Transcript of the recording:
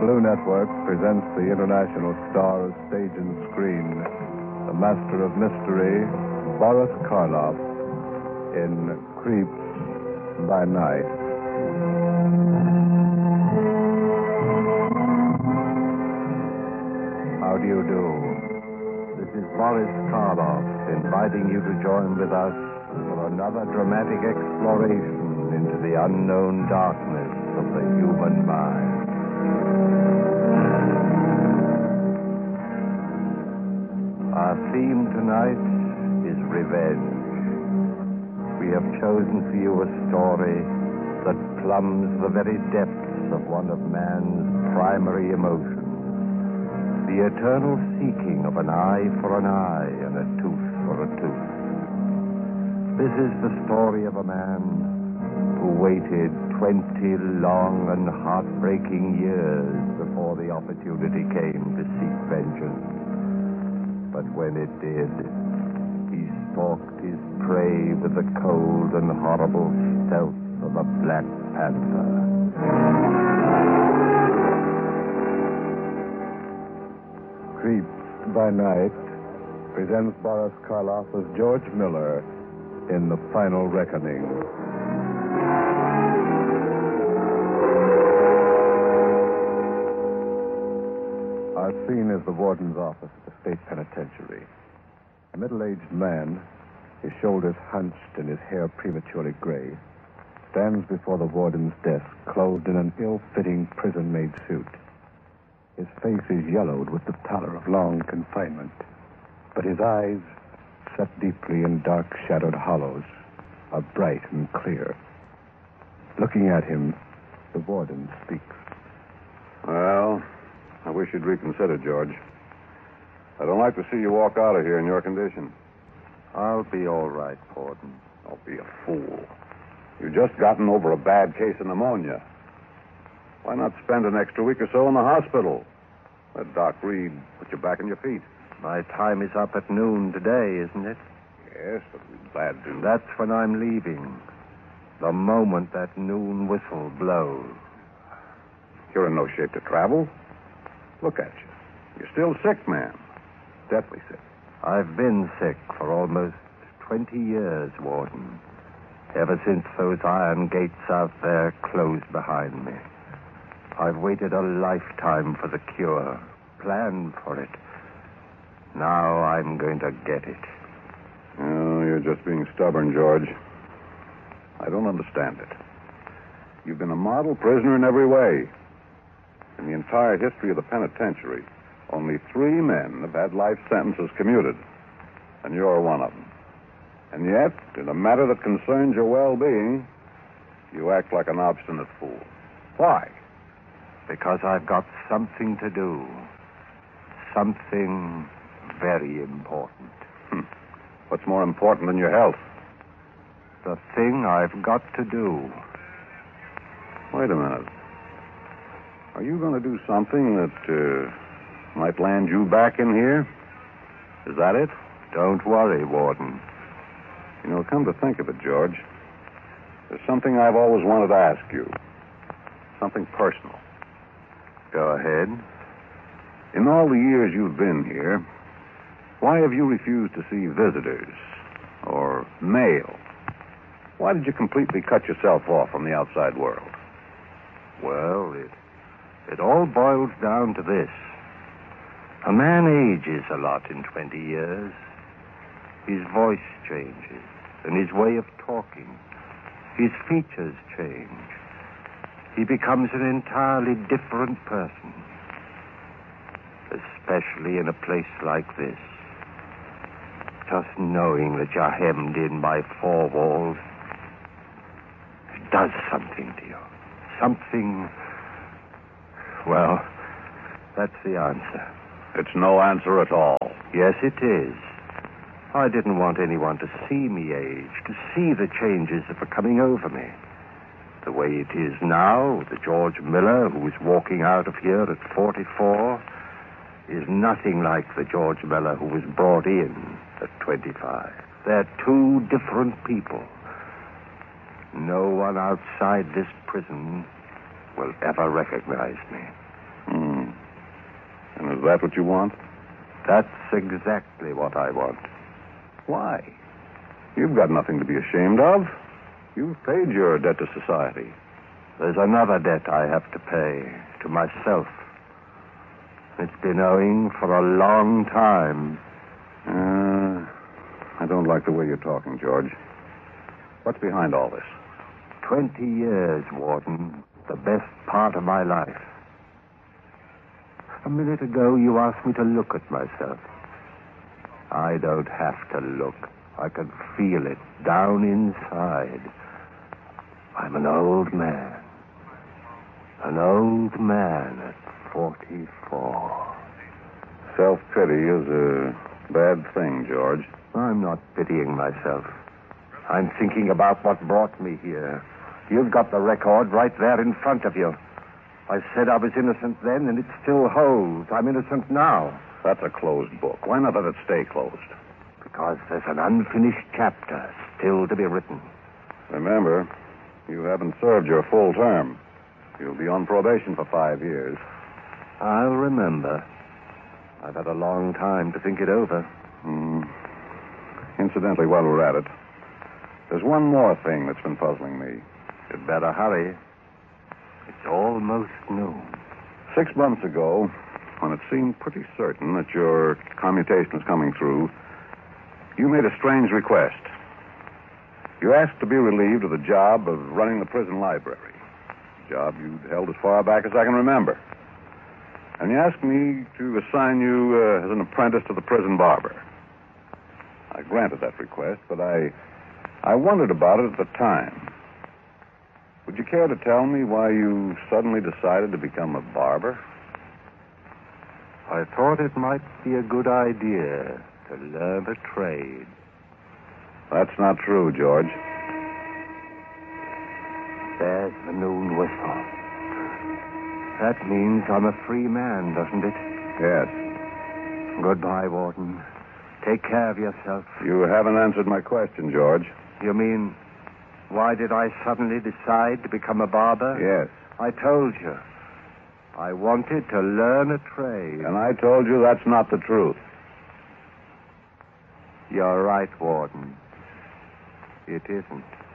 Blue Network presents the international star of stage and screen, the master of mystery, Boris Karloff, in Creeps by Night. How do you do? This is Boris Karloff inviting you to join with us for another dramatic exploration into the unknown darkness of the human mind. Our theme tonight is revenge. We have chosen for you a story that plumbs the very depths of one of man's primary emotions, the eternal seeking of an eye for an eye and a tooth for a tooth. This is the story of a man who waited 20 long and heartbreaking years before the opportunity came to seek vengeance. But when it did, he stalked his prey with the cold and horrible stealth of a black panther. Creeps by Night presents Boris Karloff as George Miller in The Final Reckoning. Our scene is the warden's office at the state penitentiary. A middle-aged man, his shoulders hunched and his hair prematurely gray, stands before the warden's desk, clothed in an ill-fitting prison-made suit. His face is yellowed with the pallor of long confinement, but his eyes, set deeply in dark-shadowed hollows, are bright and clear. Looking at him, the warden speaks. Well, I wish you'd reconsider, George. I don't like to see you walk out of here in your condition. I'll be all right, Warden. Don't be a fool. You've just gotten over a bad case of pneumonia. Why not spend an extra week or so in the hospital? Let Doc Reed put you back on your feet. My time is up at noon today, isn't it? Yes, but we're glad to. That's when I'm leaving. The moment that noon whistle blows. You're in no shape to travel. Look at you. You're still sick, man. Deathly sick. I've been sick for almost 20 years, Warden. Ever since those iron gates out there closed behind me. I've waited a lifetime for the cure, planned for it. Now I'm going to get it. Oh, you're just being stubborn, George. I don't understand it. You've been a model prisoner in every way. In the entire history of the penitentiary, only 3 men have had life sentences commuted, and you're one of them. And yet, in a matter that concerns your well-being, you act like an obstinate fool. Why? Because I've got something to do. Something very important. What's more important than your health? The thing I've got to do. Wait a minute. Are you going to do something that might land you back in here? Is that it? Don't worry, Warden. You know, come to think of it, George, there's something I've always wanted to ask you. Something personal. Go ahead. In all the years you've been here, why have you refused to see visitors or mail? Why did you completely cut yourself off from the outside world? Well, it all boils down to this. A man ages a lot in 20 years. His voice changes, and his way of talking. His features change. He becomes an entirely different person. Especially in a place like this. Just knowing that you're hemmed in by 4 walls, it does something to you. Something... Well, that's the answer. It's no answer at all. Yes, it is. I didn't want anyone to see me age, to see the changes that were coming over me. The way it is now, the George Miller who is walking out of here at 44 is nothing like the George Miller who was brought in at 25. They're 2 different people. No one outside this prison will ever recognize me. Is that what you want? That's exactly what I want. Why? You've got nothing to be ashamed of. You've paid your debt to society. There's another debt I have to pay to myself. It's been owing for a long time. I don't like the way you're talking, George. What's behind all this? 20 years, Warden. The best part of my life. A minute ago, you asked me to look at myself. I don't have to look. I can feel it down inside. I'm an old man. An old man at 44. Self-pity is a bad thing, George. I'm not pitying myself. I'm thinking about what brought me here. You've got the record right there in front of you. I said I was innocent then, and it still holds. I'm innocent now. That's a closed book. Why not let it stay closed? Because there's an unfinished chapter still to be written. Remember, you haven't served your full term. You'll be on probation for 5 years. I'll remember. I've had a long time to think it over. Incidentally, while we're at it, there's one more thing that's been puzzling me. You'd better hurry. It's almost noon. 6 months ago, when it seemed pretty certain that your commutation was coming through, you made a strange request. You asked to be relieved of the job of running the prison library, a job you'd held as far back as I can remember. And you asked me to assign you as an apprentice to the prison barber. I granted that request, but I wondered about it at the time. Would you care to tell me why you suddenly decided to become a barber? I thought it might be a good idea to learn a trade. That's not true, George. There's the noon whistle. That means I'm a free man, doesn't it? Yes. Goodbye, Warden. Take care of yourself. You haven't answered my question, George. You mean, why did I suddenly decide to become a barber? Yes. I told you. I wanted to learn a trade. And I told you that's not the truth. You're right, Warden. It isn't.